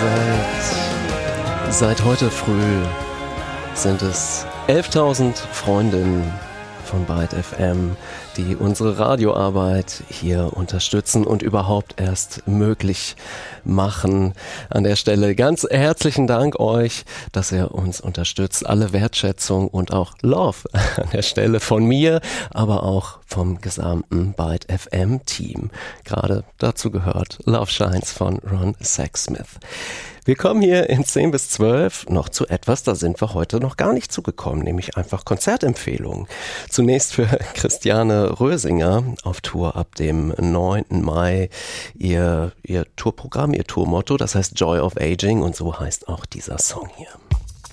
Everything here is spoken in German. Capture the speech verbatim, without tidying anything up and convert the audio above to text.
Seit, seit heute früh sind es elftausend Freundinnen von Byte F M, die unsere Radioarbeit hier unterstützen und überhaupt erst möglich machen. An der Stelle ganz herzlichen Dank euch, dass ihr uns unterstützt. Alle Wertschätzung und auch Love an der Stelle von mir, aber auch vom gesamten Byte F M Team. Gerade dazu gehört Love Shines von Ron Sexsmith. Wir kommen hier in zehn bis zwölf noch zu etwas, da sind wir heute noch gar nicht zugekommen, nämlich einfach Konzertempfehlungen. Zunächst für Christiane Rösinger auf Tour ab dem neunten Mai. Ihr, ihr Tourprogramm, ihr Tourmotto, das heißt Joy of Aging und so heißt auch dieser Song hier.